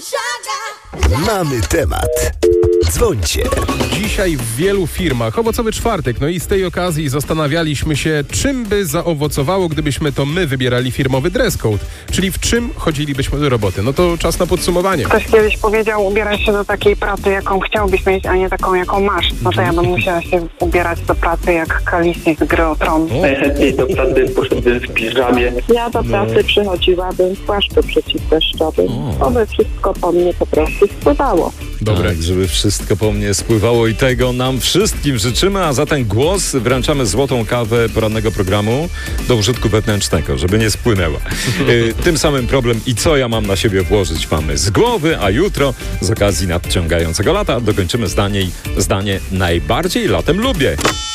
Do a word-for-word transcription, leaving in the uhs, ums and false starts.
Mamy temat. Dzwońcie. Dzisiaj w wielu firmach owocowy czwartek, no i z tej okazji zastanawialiśmy się, czym by zaowocowało, gdybyśmy to my wybierali firmowy dress code, czyli w czym chodzilibyśmy do roboty. No to czas na podsumowanie. Ktoś kiedyś powiedział, ubieraj się do takiej pracy, jaką chciałbyś mieć, a nie taką, jaką masz. No to ja bym musiała się ubierać do pracy jak Khaleesi z Gry o Tron. Najchętniej do pracy poszedłbym w piżamie. Ja do pracy przychodziłabym w płaszczu przeciwdeszczowym. Oby wszystko po mnie po prostu spływało. Dobre. Tak, żeby wszystko po mnie spływało i tego nam wszystkim życzymy, a za ten głos wręczamy złotą kawę porannego programu do użytku wewnętrznego, żeby nie spłynęła. Y, tym samym problem i co ja mam na siebie włożyć mamy z głowy, a jutro z okazji nadciągającego lata dokończymy zdanie, zdanie najbardziej latem lubię.